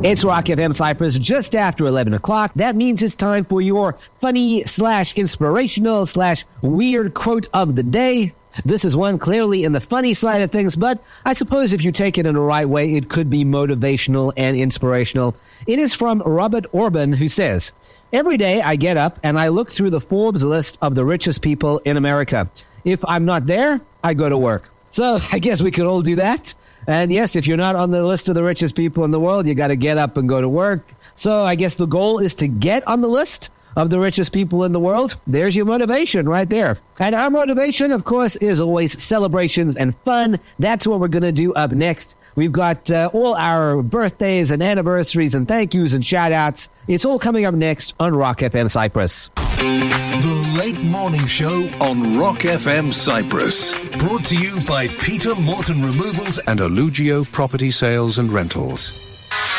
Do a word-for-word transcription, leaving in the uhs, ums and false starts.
It's Rock F M Cyprus just after eleven o'clock. That means it's time for your funny slash inspirational slash weird quote of the day. This is one clearly in the funny side of things, but I suppose if you take it in the right way, it could be motivational and inspirational. It is from Robert Orban, who says, "Every day I get up and I look through the Forbes list of the richest people in America. If I'm not there, I go to work." So I guess we could all do that. And yes, if you're not on the list of the richest people in the world, you got to get up and go to work. So I guess the goal is to get on the list of the richest people in the world. There's your motivation right there. And our motivation, of course, is always celebrations and fun. That's what we're going to do up next. We've got uh, all our birthdays and anniversaries and thank yous and shout outs. It's all coming up next on Rock F M Cyprus. The Late Morning Show on Rock F M Cyprus. Brought to you by Peter Morton Removals and Allugio Property Sales and Rentals.